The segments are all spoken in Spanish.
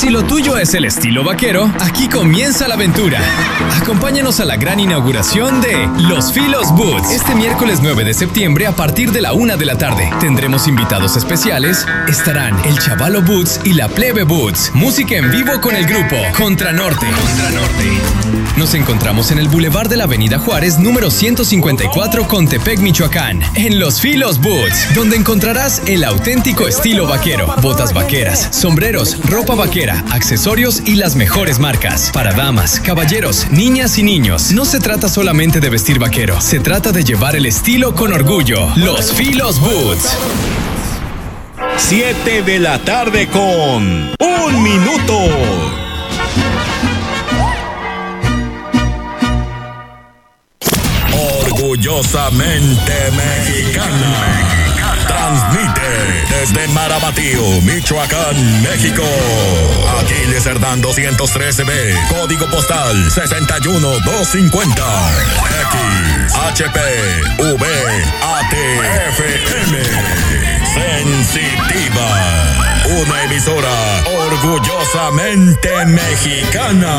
Si lo tuyo es el estilo vaquero, aquí comienza la aventura. Acompáñanos a la gran inauguración de Los Filos Boots. Este miércoles 9 de septiembre a partir de la 1 de la tarde. Tendremos invitados especiales. Estarán el Chavalo Boots y la Plebe Boots. Música en vivo con el grupo Contra Norte. Nos encontramos en el Boulevard de la Avenida Juárez, número 154, Contepec, Michoacán. En Los Filos Boots, donde encontrarás el auténtico estilo vaquero. Botas vaqueras, sombreros, ropa vaquera, accesorios y las mejores marcas. Para damas, caballeros, niñas y niños. No se trata solamente de vestir vaquero, se trata de llevar el estilo con orgullo. Los Filos Boots. 7 de la tarde con 1 minuto. Orgullosamente mexicana. Transmite desde Marabatío, Michoacán, México. Aquiles Cerdán 213B, código postal 61250. X, HP, V, AT, FM. Sensitiva. Una emisora orgullosamente mexicana.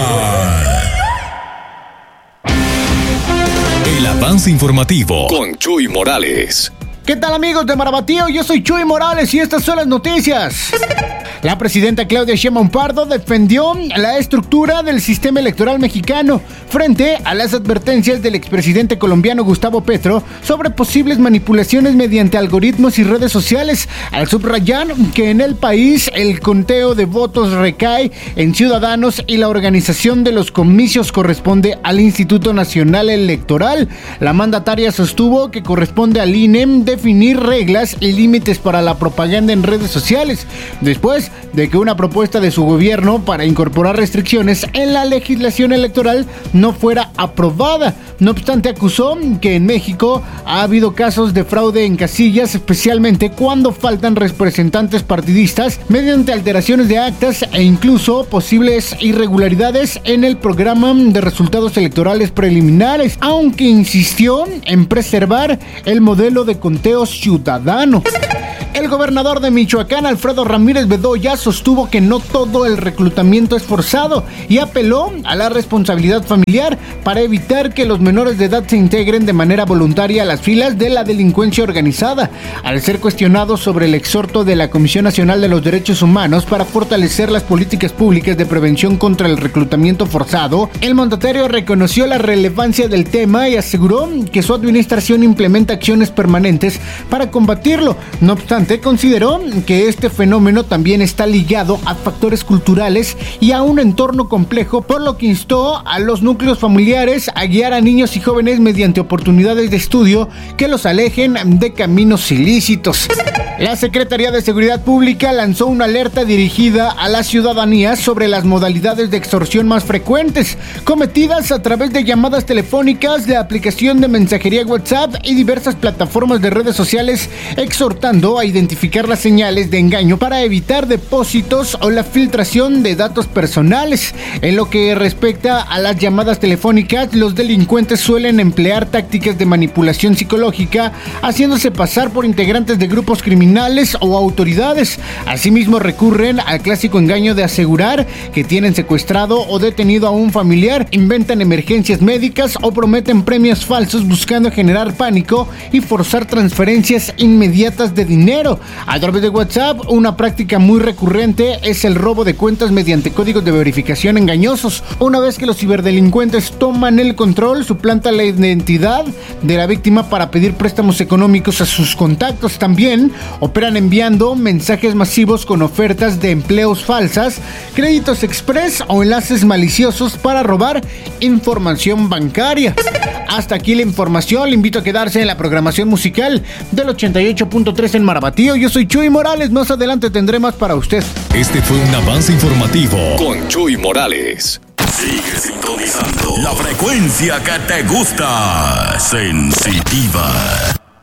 El avance informativo con Chuy Morales. ¿Qué tal, amigos de Marabatío? Yo soy Chuy Morales y estas son las noticias. La presidenta Claudia Sheinbaum Pardo defendió la estructura del sistema electoral mexicano frente a las advertencias del expresidente colombiano Gustavo Petro sobre posibles manipulaciones mediante algoritmos y redes sociales, al subrayar que en el país el conteo de votos recae en ciudadanos y la organización de los comicios corresponde al Instituto Nacional Electoral. La mandataria sostuvo que corresponde al INE definir reglas y límites para la propaganda en redes sociales, después de que una propuesta de su gobierno para incorporar restricciones en la legislación electoral no fuera aprobada. No obstante, acusó que en México ha habido casos de fraude en casillas, especialmente cuando faltan representantes partidistas mediante alteraciones de actas e incluso posibles irregularidades en el programa de resultados electorales preliminares, aunque insistió en preservar el modelo de conteo ciudadano. El gobernador de Michoacán, Alfredo Ramírez Bedoya, sostuvo que no todo el reclutamiento es forzado y apeló a la responsabilidad familiar para evitar que los menores de edad se integren de manera voluntaria a las filas de la delincuencia organizada. Al ser cuestionado sobre el exhorto de la Comisión Nacional de los Derechos Humanos para fortalecer las políticas públicas de prevención contra el reclutamiento forzado, el mandatario reconoció la relevancia del tema y aseguró que su administración implementa acciones permanentes para combatirlo. No obstante, consideró que este fenómeno también está ligado a factores culturales y a un entorno complejo, por lo que instó a los núcleos familiares a guiar a niños y jóvenes mediante oportunidades de estudio que los alejen de caminos ilícitos. La Secretaría de Seguridad Pública lanzó una alerta dirigida a la ciudadanía sobre las modalidades de extorsión más frecuentes, cometidas a través de llamadas telefónicas, de aplicación de mensajería WhatsApp y diversas plataformas de redes sociales, exhortando a identificar las señales de engaño para evitar depósitos o la filtración de datos personales. En lo que respecta a las llamadas telefónicas, los delincuentes suelen emplear tácticas de manipulación psicológica, haciéndose pasar por integrantes de grupos criminales o autoridades. Asimismo, recurren al clásico engaño de asegurar que tienen secuestrado o detenido a un familiar, inventan emergencias médicas o prometen premios falsos buscando generar pánico y forzar transferencias inmediatas de dinero. A través de WhatsApp, una práctica muy recurrente es el robo de cuentas mediante códigos de verificación engañosos. Una vez que los ciberdelincuentes toman el control, suplantan la identidad de la víctima para pedir préstamos económicos a sus contactos. También operan enviando mensajes masivos con ofertas de empleos falsas, créditos express o enlaces maliciosos para robar información bancaria. Hasta aquí la información. Le invito a quedarse en la programación musical del 88.3 en Marabatío. Yo soy Chuy Morales. Más adelante tendré más para usted. Este fue un avance informativo con Chuy Morales. Sigue sintonizando la frecuencia que te gusta. Sensitiva.